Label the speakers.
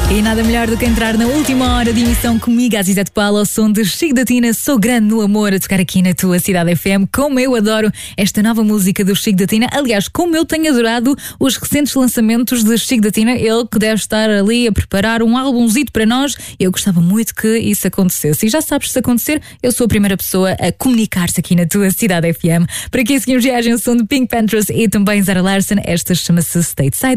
Speaker 1: E nada melhor do que entrar na última hora de emissão comigo, Aziza Topal, ao som de Chico da Tina. Sou grande no amor a tocar aqui na tua Cidade FM. Como eu adoro esta nova música do Chico da Tina. Aliás, como eu tenho adorado os recentes lançamentos de Chico da Tina. Ele que deve estar ali a preparar um álbumzito para nós. Eu gostava muito que isso acontecesse. E já sabes, se acontecer, eu sou a primeira pessoa a comunicar-se aqui na tua Cidade FM. Para aqui seguimos viagem ao som de Pink Panthers e também Zara Larsson. Esta chama-se Stateside.